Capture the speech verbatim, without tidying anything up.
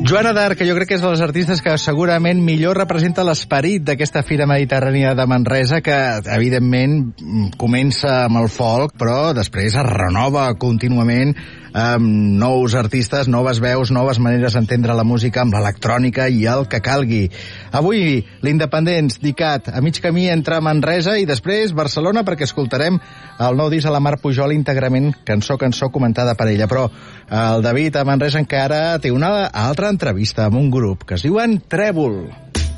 Joana d'Arc, que jo crec que és de les artistes que segurament millor representa l'esperit d'aquesta Fira Mediterrània de Manresa, que evidentment comença amb el folk, però després es renova contínuament amb nous artistes, noves veus, noves maneres d'entendre la música, amb l'electrònica i el que calgui. Avui, l'Independents, Dicat, a mig camí entre Manresa i després Barcelona, perquè escoltarem el nou disc de la Mar Pujol íntegrament, cançó cançó comentada per ella. Però el David a Manresa encara té una altra entrevista amb un grup que es diuen Trèvol.